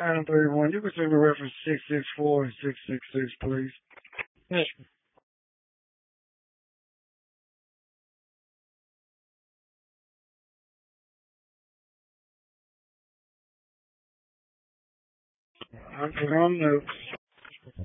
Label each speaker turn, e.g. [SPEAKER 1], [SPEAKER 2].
[SPEAKER 1] Item 31, you can send me reference 664 and 666, please. Yes. I'm put on notes.